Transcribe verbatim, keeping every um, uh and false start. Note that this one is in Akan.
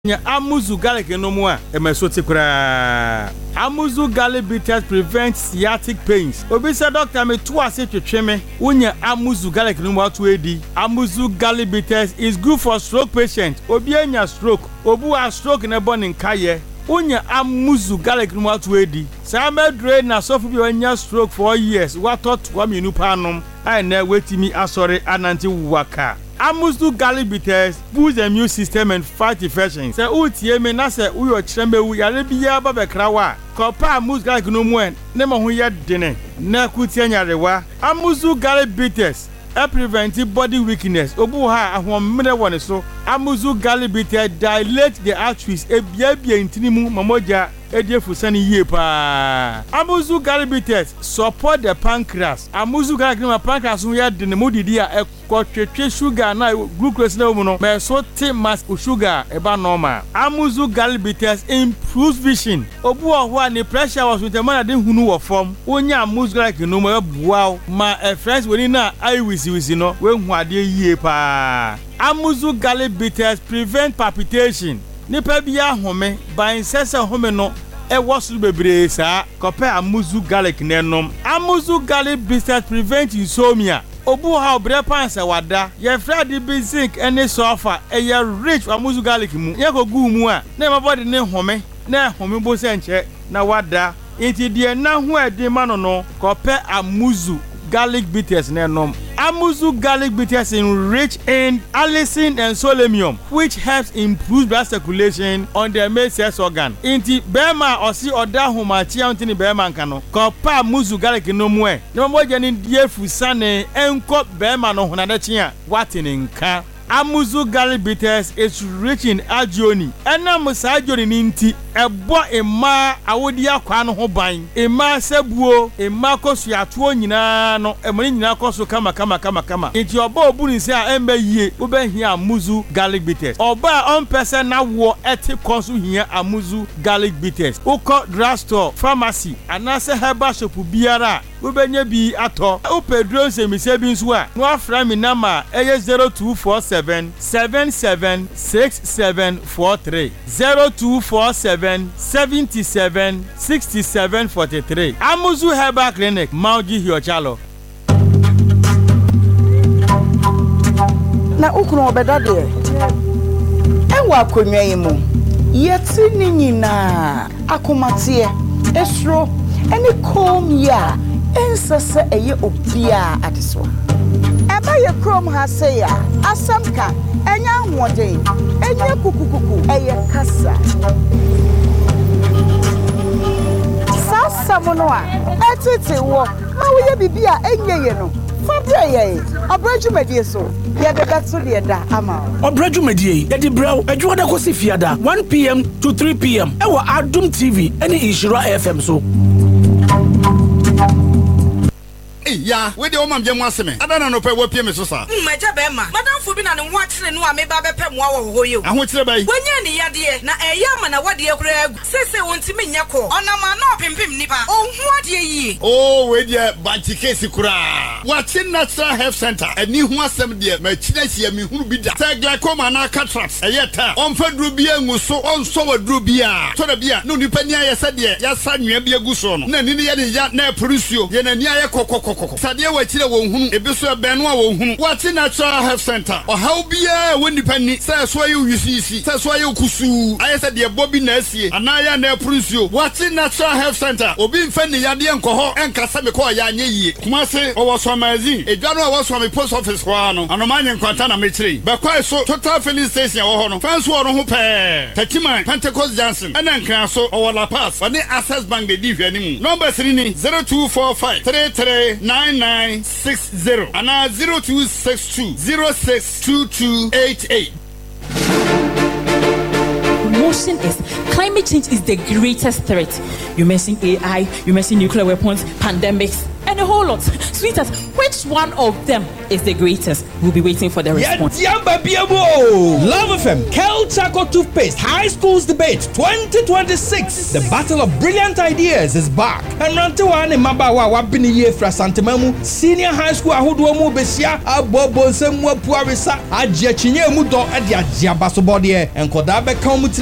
Amuzu garlic no more. Emesote kura. Amuzu garlic bitters prevent sciatic pains. Obi say doctor me two ase twetwe me. Unya amuzu garlic no more to edi. Amuzu garlic bitters is good for stroke patients. Obi anya stroke. Obu a stroke na born in kaye. Unya amuzu garlic no more to edi. Sama drain na suffer bi anya stroke for years. What thought wa me nu panom. I na wetimi asore ananti waka. Amuzu garlic bitters boost the immune system and fight infections. Se utie me na se uyo chembe wu yare biya ba bekrawa. Kopa amuzu garlic no mu en ne ma ho ye dene. Na kutie nyarewa. Amuzu garlic bitters e prevent body weakness. Obu ha ahomre woni so. Amuzu garlic bitters dilate the arteries e bia bia intinimu mamoja ediefu sani ye pa. Amuzu garlic bitters support the pancreas. Amuzu garlic no pancreas no ya dene modidi a ekotwetwe sugar na glucose na mu no me so te mass sugar e ba normal. Amuzu garlic bitters improves vision. Obu oho a ne pressure was with the man de hunu wo form. Onya amuzu garlic no mo bua ma e friends woni na ai wisi wisi no we hu ade ye pa. Amuzu garlic bitters prevent palpitation. Nipa bia home ban sese home no e wosu bebre sa kope amuzu garlic nenom. Amuzu garlic bitters prevent insomnia. Obu ha obre pansa wada ye fradi bi zinc ene sulfur e ye rich amuzu garlic mu ye ko gu mu a na ma body ne home na home bo se nche na wada enti de na hu ade ma no no kope amuzu garlic bitters nenom. Amuzu garlic bitters enrich in allicin and selenium, which helps improve blood circulation on the male sex organ. Inti bema osi oda humachi antini bema nkano. Kopa amuzu garlic no mwe. Ne moja ni die fusane enko bema no hunadechi a watini nka. Amuzu garlic bitters is rich in agioni. Ena musa agioni ninti ebo ema awodi akwa no ho ban. Ema sebuo, ema kosu atuo nyina no, emoni nyina kosu kama kama kama kama. Inti oba obuni se a embe yie, ube hia amuzu garlic bitters. Oba on person na wo eti konsu hia amuzu garlic bitters. Uko drugstore, pharmacy, anase herbal shop biara. Ubenye bi ato. Upe drone se mi se bi nso a. No afra mi nama eye zero two four seven seven seven six seven four three zero two four seven seven seven six seven four three. Amuzu Herbal Clinic, Mauji Hiochalo. Na ukunu obeda de. Enwa akonwa yimu. Yeti ni nyina akomatie esro eni kom ya ensese eye obia adeso. Eba ye krom ha se ya asamka enya nwode enya kukukuku eye kasa sasa mono a etete wo ma wo ye bibia enye ye no fabre ye obrajumedie so ye de gatso de da ama obrajumedie ye di braw adwo da kosi fiada one p m to three p m e wo Adum T V eni Ishira F M so. Ya, we de o mam je mu aseme. Adana no pe wo pie me so sa. Mmaja be ma. Madam fu bi na ne ho akire no a me ba be pe mo awo ho yo. Aho kire bai. Wonya ne yade na eya ma na wade akura agu. Sese wontimi nya ko. Ona ma na opimpim nipa. Ohun ade yi. Oh, we de banchi case kura. Wachi Natural Health Center. Eni ho asem de ma kina hia me hunu bi da. Say glaucoma na cataracts. Eyeta. Onfa duro bi angu so onso waduro bi a. To da bi a no nipa ni aye se de ya sa nwea bi agu so no. Na ni ni ye de ya na producio. Ye na ni aye kokokoko. Sadia wachire wo hunu ebiso ebenu a wo hunu Wachi Natural Health Center o haw bia woni pani say so aye wisisi say so aye kusu aye se de bobi na asie anaya na prusio Wachi Natural Health Center obi mfa ni yade enkoho enkasa me ko ya anye yie kuma se o wo so amazin edwano a wo so me post office ho ano anomanye nkwanta na mechire be kwai so Total Filling Station wo ho no fanso wo no ho pe Tachiman Pentecost Johnson ena nkran so o wo La Paz oni Access Bank de di hwani mu number three ni zero two four five three three nine nine six zero and now zero two six two zero six two two eight eight. Motion is climate change is the greatest threat. You mention A I, you mention nuclear weapons, pandemics, and a whole lot. Sweetheart, which one of them is the greatest? We'll be waiting for the response. Love F M, Kel Chaco Toothpaste, High Schools Debate twenty twenty-six. The Battle of Brilliant Ideas is back. And Rantawa and Mabawa wabini ye fra Santemamu, Senior High School Ahuduamu Besia, Abobo Semwa Puarisa, Ajia Chinye Mudo, Adia Jiabasobodie, and Kodabe Kamuti.